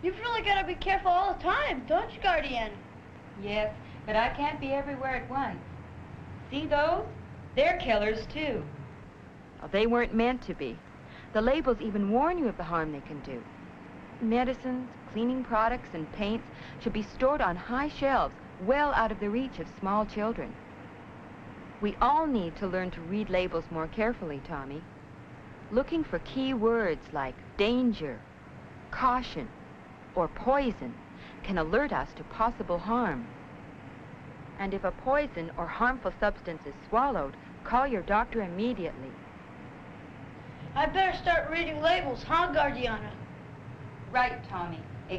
You've really got to be careful all the time, don't you, Guardian? Yes, but I can't be everywhere at once. See those? They're killers, too. Well, they weren't meant to be. The labels even warn you of the harm they can do. Medicines, cleaning products, and paints should be stored on high shelves, well out of the reach of small children. We all need to learn to read labels more carefully, Tommy. Looking for key words like danger, caution, or poison can alert us to possible harm. And if a poison or harmful substance is swallowed, call your doctor immediately. I better start reading labels, huh, Guardiana? Right, Tommy.